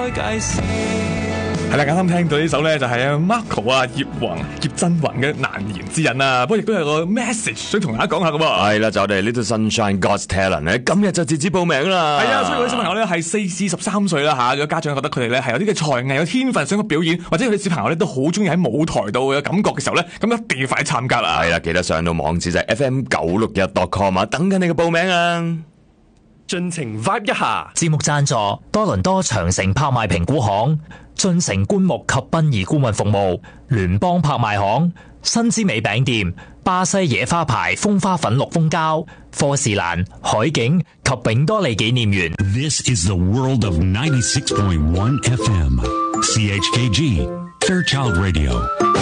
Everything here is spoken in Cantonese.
解釋。 係啦，啱啱聽到呢首咧就係 Marco 啊葉振宏嘅難言之隱啊，不過亦都有個 message 想同大家講下噶喎。 係啦，就我哋 Little Sunshine God's Talent 咧，今日就截止報名啦。 係啊，所以嗰啲小朋友咧係4至13歲啦嚇，有家長覺得佢哋咧係有啲嘅才藝、有天分想去表演，或者佢哋小朋友咧都好中意喺舞台度有感覺嘅時候咧，咁一定要快啲參加啦。 係啦，記得上到網址就係 FM961.com 啊，等緊你嘅報名啊！ 盡情 vibe 一下。 節目贊助多倫多長城拍賣評估行、進城棺木及殯儀顧問服務、聯邦拍賣行、新之美餅店、巴西野花牌風花粉綠蜂膠、科士蘭、海景及永多利紀念園。 This is the world of 96.1 FM. CHKG, Fairchild Radio.